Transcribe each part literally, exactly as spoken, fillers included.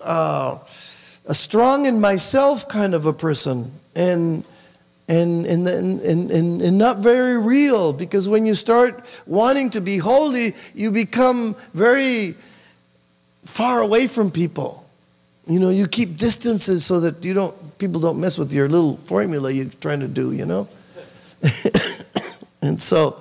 uh, a strong in myself kind of a person, and and and, and and and not very real, because when you start wanting to be holy, you become very far away from people. You know, you keep distances so that you don't people don't mess with your little formula you're trying to do, you know? And so,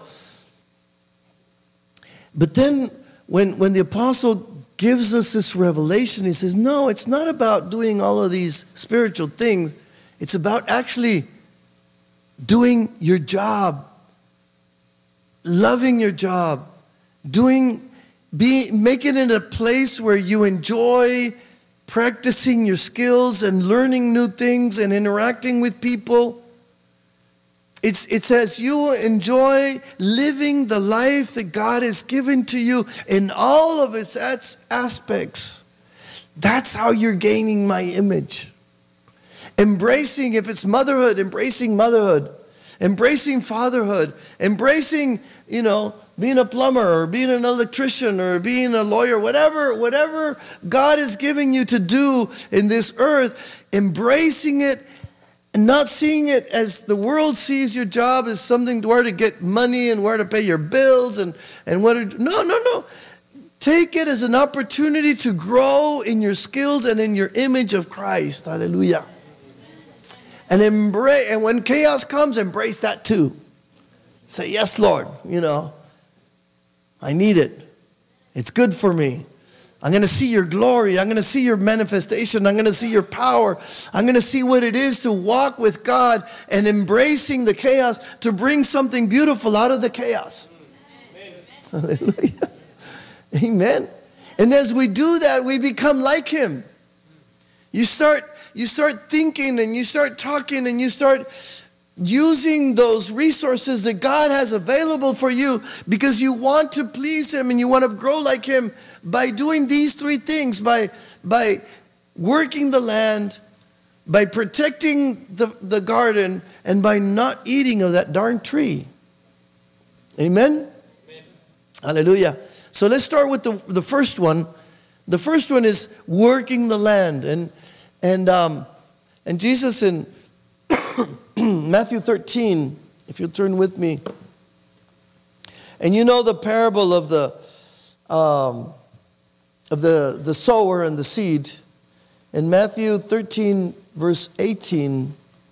but then when when the apostle gives us this revelation, he says, no, it's not about doing all of these spiritual things. It's about actually doing your job, loving your job, doing, being, making it a place where you enjoy practicing your skills and learning new things and interacting with people. It's, it's as you enjoy living the life that God has given to you in all of its aspects. That's how you're gaining my image. Embracing, if it's motherhood, embracing motherhood. Embracing fatherhood. Embracing, you know, being a plumber or being an electrician or being a lawyer, whatever, whatever God is giving you to do in this earth, embracing it. And not seeing it as the world sees your job as something where to get money and where to pay your bills and, and what to do. No, no, no. Take it as an opportunity to grow in your skills and in your image of Christ. Hallelujah. And embrace, and when chaos comes, embrace that too. Say, yes, Lord, you know, I need it. It's good for me. I'm going to see your glory. I'm going to see your manifestation. I'm going to see your power. I'm going to see what it is to walk with God and embracing the chaos to bring something beautiful out of the chaos. Amen. Hallelujah. Amen. And as we do that, we become like him. You start, you start thinking and you start talking and you start using those resources that God has available for you because you want to please him and you want to grow like him by doing these three things, by, by working the land, by protecting the, the garden, and by not eating of that darn tree. Amen? Amen. Hallelujah. So let's start with the, the first one. The first one is working the land. And, and, um, and Jesus in Matthew thirteen, if you'll turn with me. And you know the parable of the um, of the, the sower and the seed. In Matthew thirteen, verse eighteen.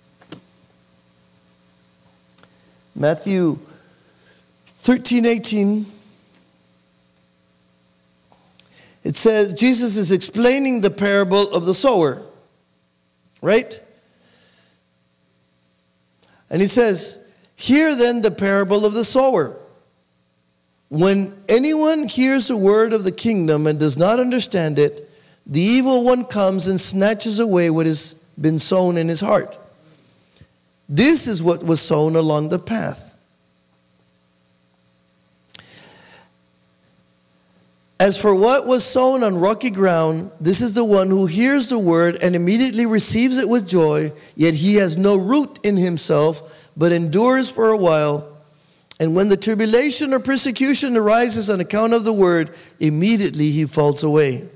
Matthew thirteen, eighteen. It says, Jesus is explaining the parable of the sower. Right? And he says, hear then the parable of the sower. When anyone hears the word of the kingdom and does not understand it, the evil one comes and snatches away what has been sown in his heart. This is what was sown along the path. As for what was sown on rocky ground, this is the one who hears the word and immediately receives it with joy, yet he has no root in himself, but endures for a while. And when the tribulation or persecution arises on account of the word, immediately he falls away.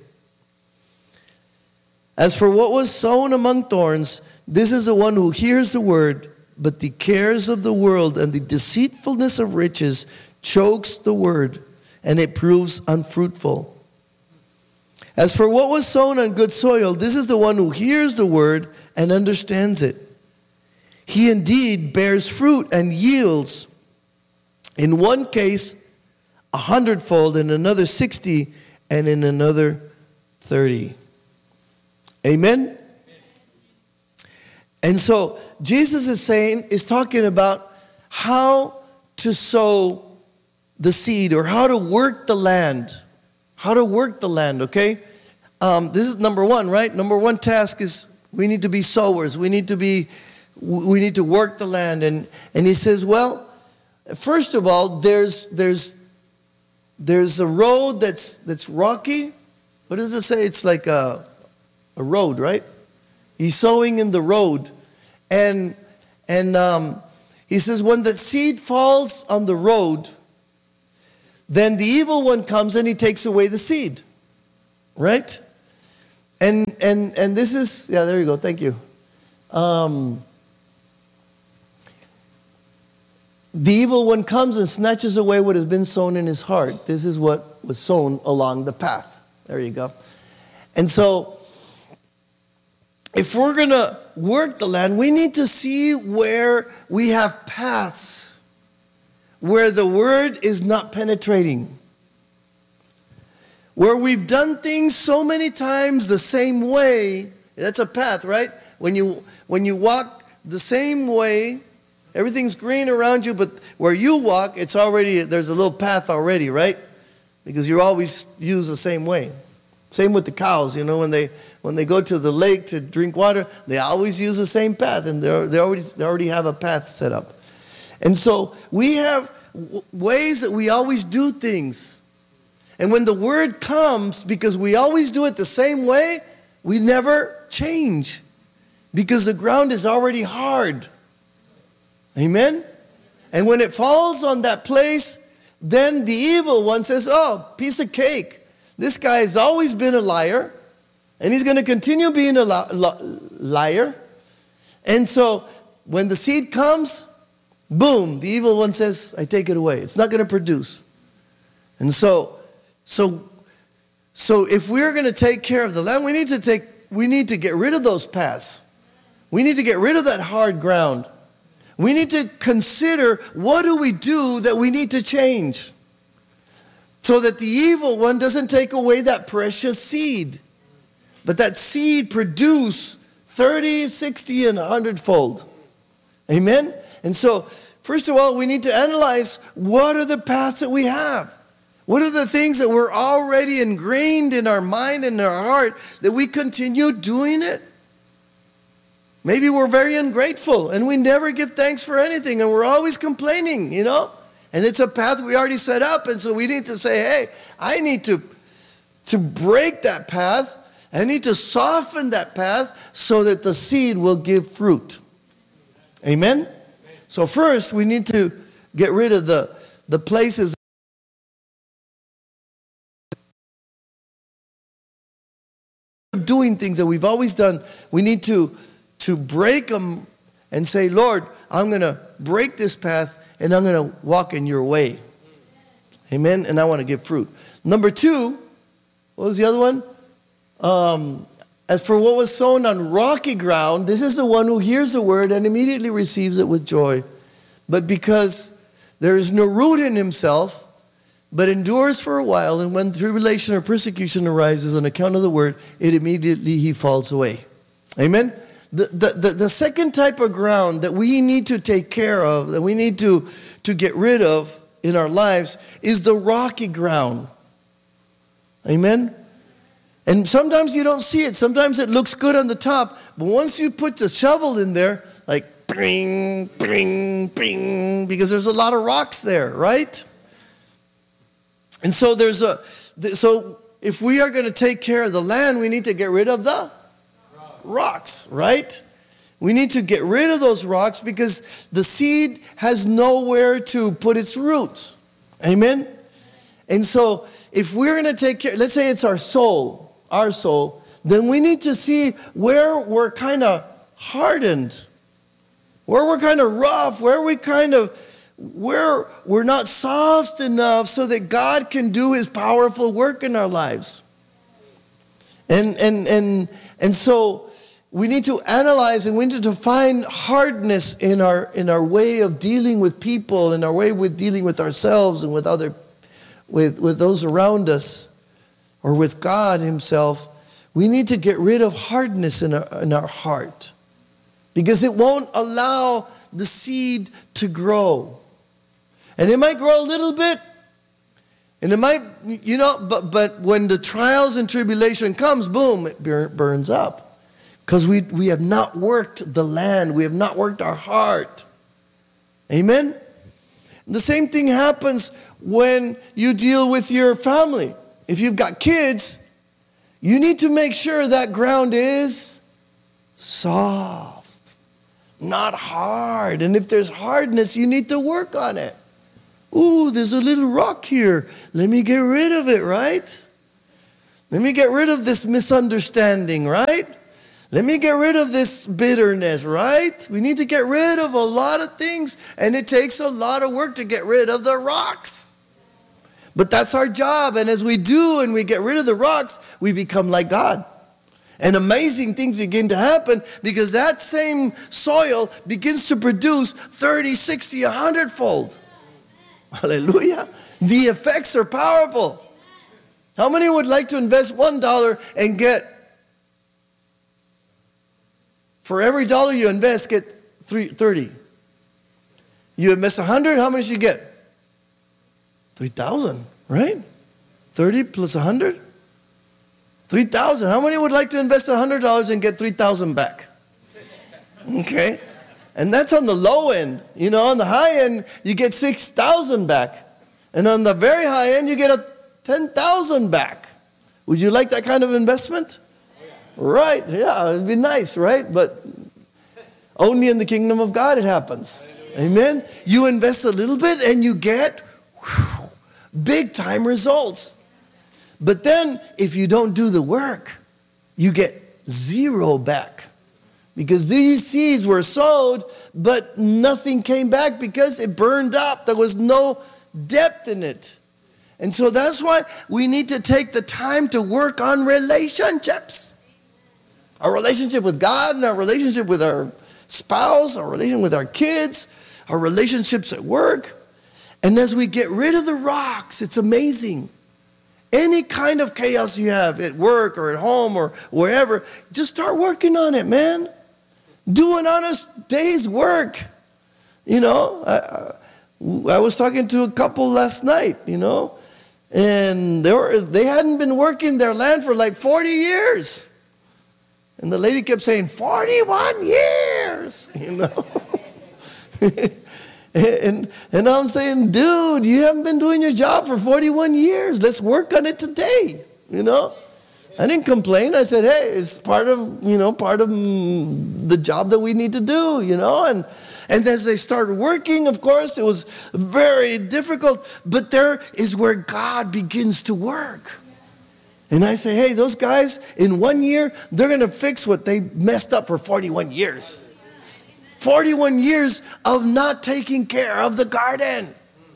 As for what was sown among thorns, this is the one who hears the word, but the cares of the world and the deceitfulness of riches chokes the word, and it proves unfruitful. As for what was sown on good soil, this is the one who hears the word and understands it. He indeed bears fruit and yields, in one case a hundredfold, in another sixty, and in another thirty. Amen? And so Jesus is saying, is talking about how to sow the seed, or how to work the land. How to work the land, okay? Um, this is number one, right? Number one task is we need to be sowers. We need to be, we need to work the land. And, and he says, well, first of all, there's, there's, there's a road that's, that's rocky. What does it say? It's like a, a road, right? He's sowing in the road. And, and um, he says, when the seed falls on the road, then the evil one comes and he takes away the seed, right? And and and this is, yeah, there you go. Thank you. Um, the evil one comes and snatches away what has been sown in his heart. This is what was sown along the path. There you go. And so, if we're going to work the land, we need to see where we have paths, where the word is not penetrating. Where we've done things so many times the same way. That's a path, right? When you when you walk the same way, everything's green around you, but where you walk, it's already, there's a little path already, right? Because you always use the same way. Same with the cows, you know, when they when they go to the lake to drink water, they always use the same path, and they they already they already have a path set up. And so we have w- ways that we always do things. And when the word comes, because we always do it the same way, we never change. Because the ground is already hard. Amen? And when it falls on that place, then the evil one says, oh, piece of cake. This guy has always been a liar. And he's going to continue being a li- li- liar. And so when the seed comes, boom, the evil one says, I take it away. It's not going to produce. And so... So, so if we're going to take care of the land, we need to take, we need to get rid of those paths. We need to get rid of that hard ground. We need to consider, what do we do that we need to change, so that the evil one doesn't take away that precious seed, but that seed produce thirty, sixty, and a hundred fold. Amen? And so, first of all, we need to analyze, what are the paths that we have? What are the things that were already ingrained in our mind and our heart that we continue doing it? Maybe we're very ungrateful and we never give thanks for anything and we're always complaining, you know? And it's a path we already set up, and so we need to say, hey, I need to, to break that path. I need to soften that path so that the seed will give fruit. Amen? So first, we need to get rid of the, the places doing things that we've always done. We need to, to break them and say, Lord, I'm going to break this path and I'm going to walk in your way. Amen? And I want to give fruit. Number two, what was the other one? Um, as for what was sown on rocky ground, this is the one who hears the word and immediately receives it with joy. But because there is no root in himself, but endures for a while, and when tribulation or persecution arises on account of the word, it immediately he falls away. Amen? The, the, the, the second type of ground that we need to take care of, that we need to, to get rid of in our lives, is the rocky ground. Amen? And sometimes you don't see it. Sometimes it looks good on the top, but once you put the shovel in there, like, bing, bing, bing, because there's a lot of rocks there, right? And so there's a, so if we are going to take care of the land, we need to get rid of the rocks, right? We need to get rid of those rocks because the seed has nowhere to put its roots. Amen? And so if we're going to take care, let's say it's our soul, our soul, then we need to see where we're kind of hardened, where we're kind of rough, where we kind of, where we're not soft enough so that God can do his powerful work in our lives. And and and and so we need to analyze, and we need to find hardness in our in our way of dealing with people, in our way with dealing with ourselves and with other with, with those around us, or with God himself. We need to get rid of hardness in our, in our heart, because it won't allow the seed to grow. And it might grow a little bit, and it might, you know, but but when the trials and tribulation comes, boom, it burns up. Because we, we have not worked the land. We have not worked our heart. Amen? The same thing happens when you deal with your family. If you've got kids, you need to make sure that ground is soft, not hard. And if there's hardness, you need to work on it. Ooh, there's a little rock here. Let me get rid of it, right? Let me get rid of this misunderstanding, right? Let me get rid of this bitterness, right? We need to get rid of a lot of things, and it takes a lot of work to get rid of the rocks. But that's our job, and as we do and we get rid of the rocks, we become like God. And amazing things begin to happen because that same soil begins to produce thirty, sixty, a hundred fold. Hallelujah. The effects are powerful. How many would like to invest one dollar and get, for every dollar you invest, get three, thirty? You invest a hundred, how much you get? three thousand, right? thirty plus a hundred? three thousand. How many would like to invest a hundred dollars and get three thousand back? Okay. And that's on the low end. You know, on the high end, you get six thousand back. And on the very high end, you get a ten thousand back. Would you like that kind of investment? Right. Yeah, it'd be nice, right? But only in the kingdom of God it happens. Amen. You invest a little bit and you get whew, big time results. But then if you don't do the work, you get zero back. Because these seeds were sowed, but nothing came back because it burned up. There was no depth in it. And so that's why we need to take the time to work on relationships. Our relationship with God and our relationship with our spouse, our relationship with our kids, our relationships at work. And as we get rid of the rocks, it's amazing. Any kind of chaos you have at work or at home or wherever, just start working on it, man. Do an honest day's work. You know, I, I was talking to a couple last night, you know, and they were they hadn't been working their land for like forty years. And the lady kept saying, forty-one years, you know. and, and I'm saying, dude, you haven't been doing your job for forty-one years. Let's work on it today, you know. I didn't complain. I said, hey, it's part of, you know, part of the job that we need to do, you know. And and as they started working, of course, it was very difficult. But there is where God begins to work. And I say, hey, those guys, in one year, they're going to fix what they messed up for forty-one years. forty-one years of not taking care of the garden.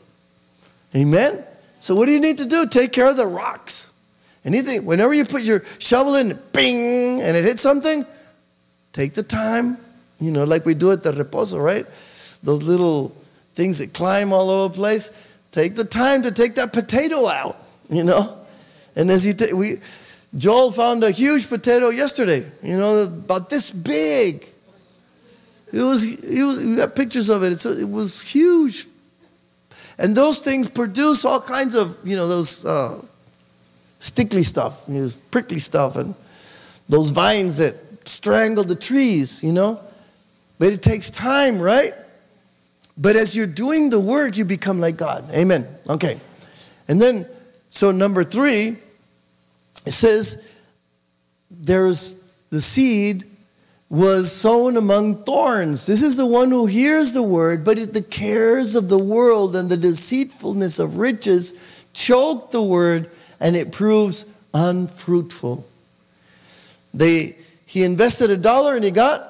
Amen? So what do you need to do? Take care of the rocks. Anything, whenever you put your shovel in, bing, and it hits something, take the time, you know, like we do at the Reposo, right? Those little things that climb all over the place. Take the time to take that potato out, you know. And as you take, we, Joel found a huge potato yesterday, you know, about this big. It was, it was we got pictures of it. It's a, it was huge. And those things produce all kinds of, you know, those uh, stickly stuff, you know, prickly stuff, and those vines that strangle the trees, you know. But it takes time, right? But as you're doing the work, you become like God. Amen. Okay. And then, so number three, it says, there's the seed was sown among thorns. This is the one who hears the word, but it, the cares of the world and the deceitfulness of riches choke the word, and it proves unfruitful. They, he invested a dollar and he got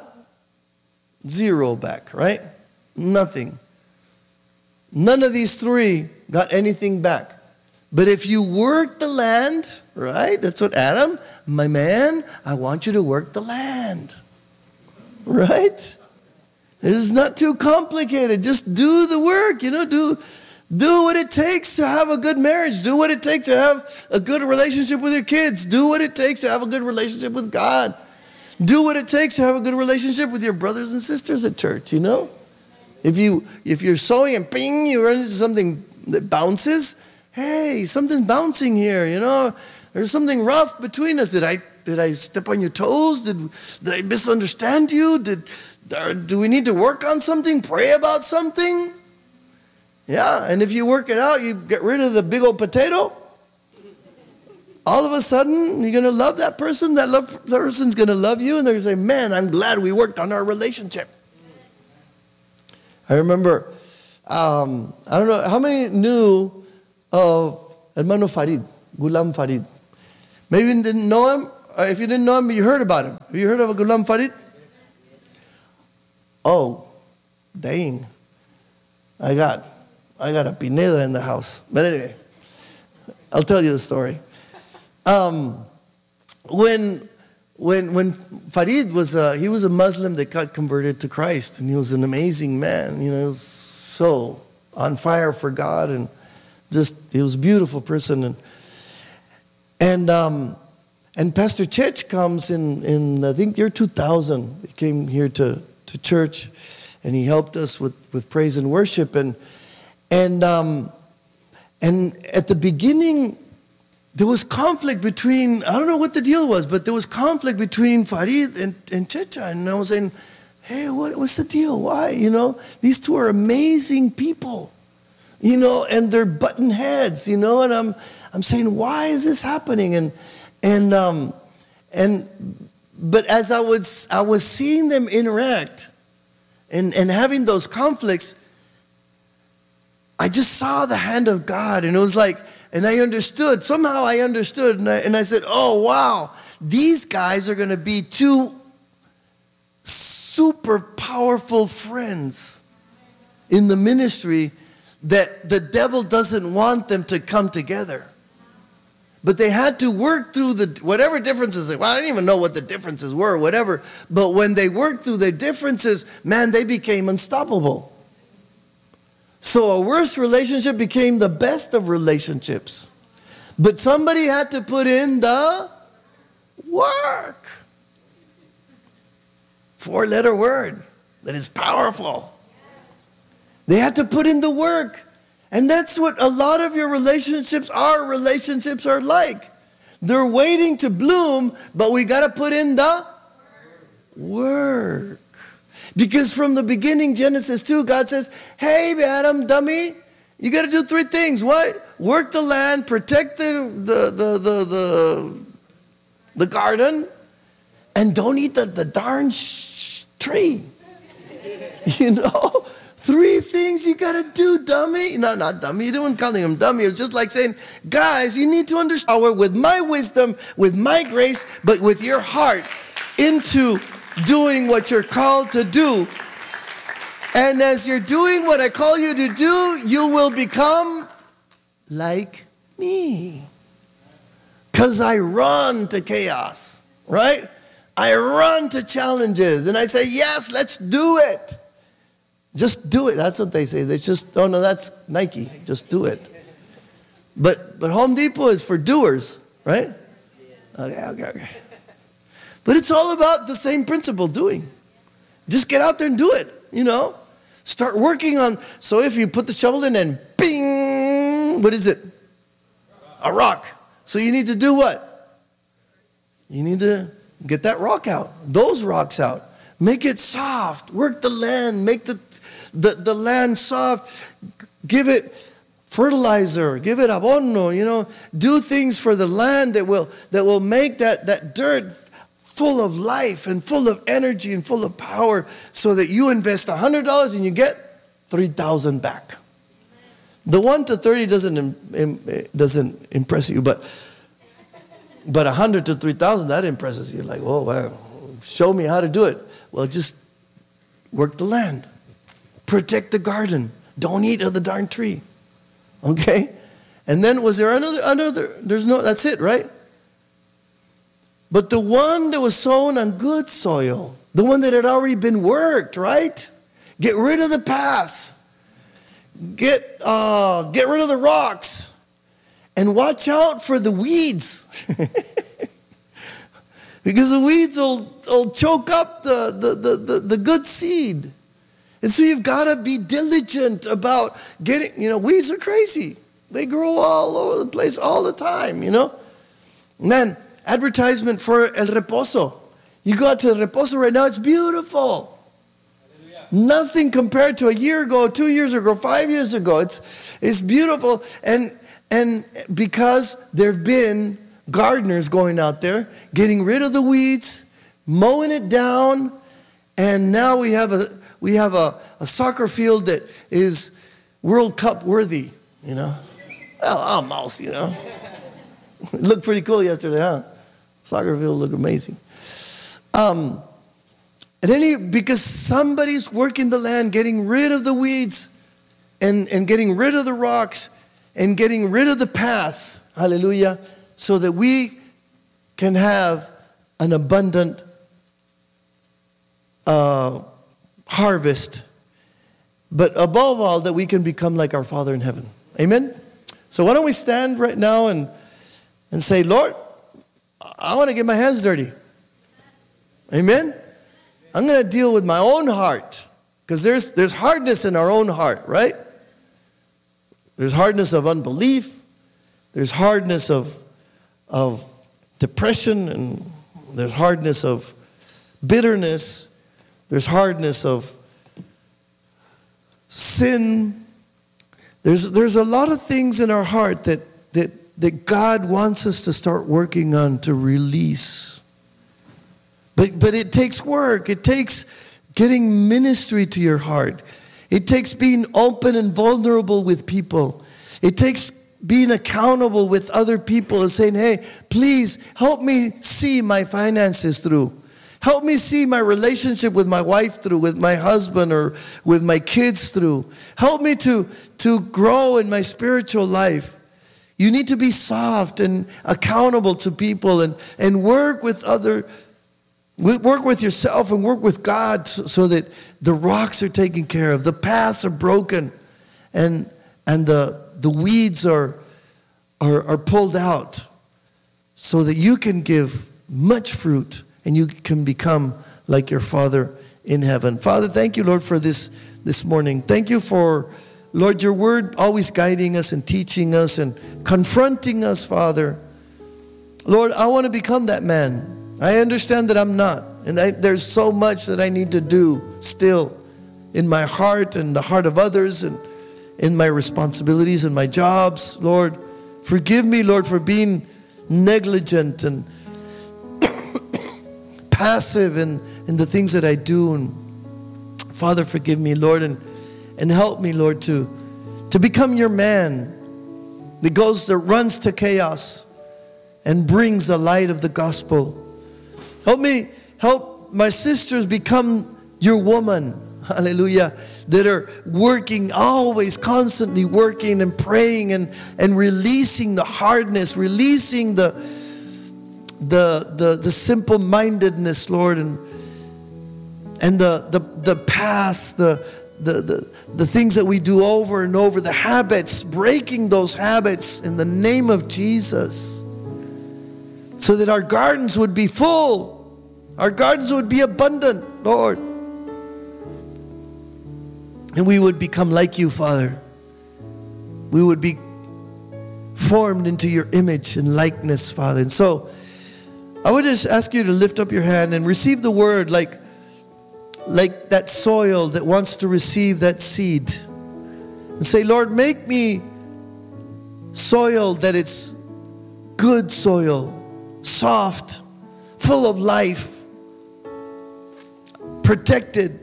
zero back, right? Nothing. None of these three got anything back. But if you work the land, right? That's what Adam, my man, I want you to work the land. Right? It is not too complicated. Just do the work, you know, do, do what it takes to have a good marriage. Do what it takes to have a good relationship with your kids. Do what it takes to have a good relationship with God. Do what it takes to have a good relationship with your brothers and sisters at church, you know? If, you, if you're sewing and ping, you run into something that bounces, hey, something's bouncing here, you know? There's something rough between us. Did I did I step on your toes? Did, did I misunderstand you? Did do we need to work on something? Pray about something? Yeah, and if you work it out, you get rid of the big old potato. All of a sudden, you're going to love that person. That love, person's going to love you, and they're going to say, man, I'm glad we worked on our relationship. I remember, um, I don't know, how many knew of Hermano Farid, Ghulam Farid? Maybe you didn't know him. Or if you didn't know him, you heard about him. Have you heard of Ghulam Farid? Oh, dang. I got, I got a Pineda in the house. But anyway, I'll tell you the story. Um, when, when, when Farid was, a, he was a Muslim that got converted to Christ, and he was an amazing man. You know, he was so on fire for God, and just, he was a beautiful person. And, and, um, and Pastor Chech comes in, in, I think, year two thousand. He came here to, to church, and he helped us with, with praise and worship. And, and, um, and at the beginning, there was conflict between, I don't know what the deal was, but there was conflict between Farid and, and Checha. And I was saying, hey, what, what's the deal? Why? You know, these two are amazing people, you know, and they're button heads, you know, and I'm, I'm saying, why is this happening? And, and, um, and, but as I was, I was seeing them interact and, and having those conflicts, I just saw the hand of God, and it was like, and I understood, somehow I understood, and I, and I said, oh, wow, these guys are going to be two super powerful friends in the ministry that the devil doesn't want them to come together. But they had to work through the whatever differences. Well, I didn't even know what the differences were, whatever. But when they worked through the differences, man, they became unstoppable. So a worse relationship became the best of relationships. But somebody had to put in the work. Four-letter word that is powerful. They had to put in the work. And that's what a lot of your relationships are. Relationships are like. They're waiting to bloom, but we got to put in the work. Because from the beginning, Genesis two, God says, hey, Adam, dummy, you got to do three things. What? Work the land, protect the, the, the, the, the, the garden, and don't eat the, the darn sh- tree. You know? Three things you got to do, dummy. No, not dummy. You don't call him dummy. It's just like saying, guys, you need to understand with my wisdom, with my grace, but with your heart into doing what you're called to do. And as you're doing what I call you to do, you will become like me. Because I run to chaos, right? I run to challenges. And I say, yes, let's do it. Just do it. That's what they say. They just, oh no, that's Nike. Just do it. But but Home Depot is for doers, right? Okay, okay, okay. But it's all about the same principle, doing. Just get out there and do it, you know. Start working on, so if you put the shovel in and bing, what is it? A rock. So you need to do what? You need to get that rock out, those rocks out. Make it soft. Work the land. Make the, the, the land soft. Give it fertilizer. Give it abono, you know. Do things for the land that will, that will make that, that dirt full of life and full of energy and full of power, so that you invest one hundred dollars and you get three thousand dollars back. The one to thirty doesn't, doesn't impress you, but, but one hundred to three thousand, that impresses you. Like, oh, wow, show me how to do it. Well, just work the land. Protect the garden. Don't eat of the darn tree. Okay? And then was there another, another, there's no, that's it, right? But the one that was sown on good soil, the one that had already been worked, right? Get rid of the past. Get, uh, get rid of the rocks. And watch out for the weeds. Because the weeds will, will choke up the, the, the, the, the good seed. And so you've got to be diligent about getting, you know, weeds are crazy. They grow all over the place all the time, you know. And then advertisement for El Reposo. You go out to El Reposo right now, it's beautiful. Hallelujah. Nothing compared to a year ago, two years ago, five years ago. It's, it's beautiful. And, and because there have been gardeners going out there, getting rid of the weeds, mowing it down, and now we have a we have a, a soccer field that is World Cup worthy, you know. Well, almost, you know. It looked pretty cool yesterday, huh? Soccer field looked amazing. Um, and any because somebody's working the land, getting rid of the weeds and, and getting rid of the rocks and getting rid of the paths, hallelujah, so that we can have an abundant uh, harvest. But above all, that we can become like our Father in heaven. Amen? So why don't we stand right now and, and say, Lord, I want to get my hands dirty. Amen? I'm going to deal with my own heart. Because there's, there's hardness in our own heart, right? There's hardness of unbelief. There's hardness of, of depression. And there's hardness of bitterness. There's hardness of sin. There's, there's a lot of things in our heart that, that, that God wants us to start working on to release. But, but it takes work. It takes getting ministry to your heart. It takes being open and vulnerable with people. It takes being accountable with other people and saying, hey, please help me see my finances through. Help me see my relationship with my wife through, with my husband or with my kids through. Help me to, to grow in my spiritual life. You need to be soft and accountable to people and, and work with other Work with yourself and work with God so that the rocks are taken care of, the paths are broken, and and the the weeds are are, are pulled out, so that you can give much fruit and you can become like your Father in heaven. Father, thank you, Lord, for this this morning. Thank you for, Lord, your word always guiding us and teaching us and confronting us, Father. Lord, I want to become that man. I understand that I'm not. And I, there's so much that I need to do still in my heart and the heart of others and in my responsibilities and my jobs. Lord, forgive me, Lord, for being negligent and passive in, in the things that I do. And Father, forgive me, Lord, and, and help me, Lord, to, to become your man that goes, that runs to chaos and brings the light of the gospel. Help me, help my sisters become your woman, hallelujah, that are working, always constantly working and praying and, and releasing the hardness, releasing the, the, the, the simple-mindedness, Lord, and, and the, the, the past, the, the, the, the things that we do over and over, the habits, breaking those habits in the name of Jesus. So that our gardens would be full. Our gardens would be abundant, Lord. And we would become like you, Father. We would be formed into your image and likeness, Father. And so, I would just ask you to lift up your hand and receive the word like, like that soil that wants to receive that seed. And say, Lord, make me soil that it's good soil. Soft, full of life, protected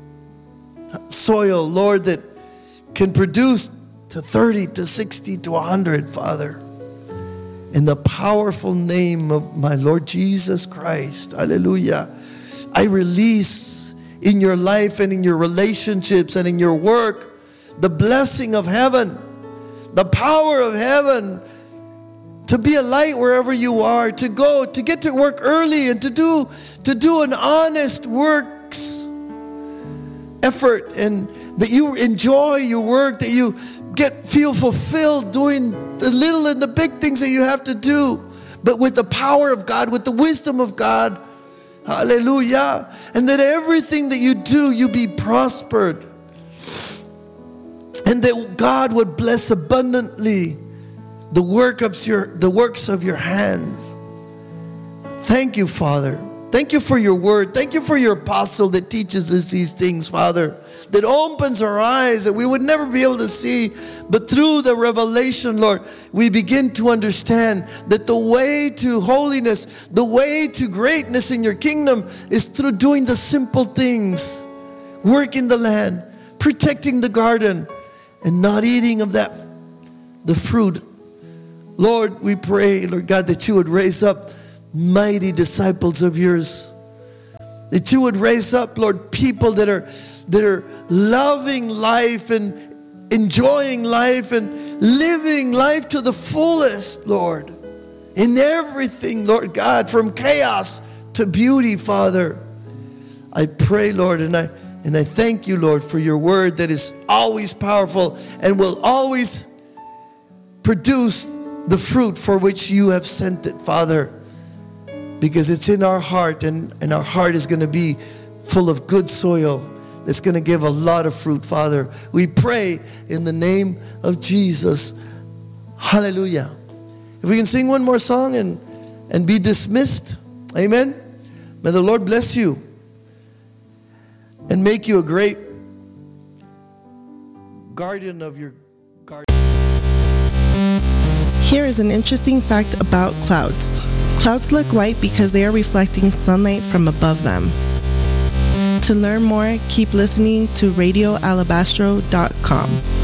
soil, Lord, that can produce to thirty, to sixty, to one hundred, Father. In the powerful name of my Lord Jesus Christ, hallelujah, I release in your life and in your relationships and in your work the blessing of heaven, the power of heaven, to be a light wherever you are, to go, to get to work early and to do, to do an honest works effort, and that you enjoy your work, that you get, feel fulfilled doing the little and the big things that you have to do, but with the power of God, with the wisdom of God, hallelujah, and that everything that you do, you be prospered, and that God would bless abundantly the work of your, the works of your hands. Thank you, Father. Thank you for your word. Thank you for your apostle that teaches us these things, Father, that opens our eyes that we would never be able to see. But through the revelation, Lord, we begin to understand that the way to holiness, the way to greatness in your kingdom is through doing the simple things, working the land, protecting the garden, and not eating of that, the fruit Lord, we pray, Lord God, that you would raise up mighty disciples of yours. That you would raise up, Lord, people that are that are loving life and enjoying life and living life to the fullest, Lord. In everything, Lord God, from chaos to beauty, Father. I pray, Lord, and I and I thank you, Lord, for your word that is always powerful and will always produce the fruit for which you have sent it, Father. Because it's in our heart, and, and our heart is going to be full of good soil that's going to give a lot of fruit, Father. We pray in the name of Jesus. Hallelujah. If we can sing one more song and, and be dismissed. Amen. May the Lord bless you and make you a great guardian of your garden. Here is an interesting fact about clouds. Clouds look white because they are reflecting sunlight from above them. To learn more, keep listening to radio alabastro dot com.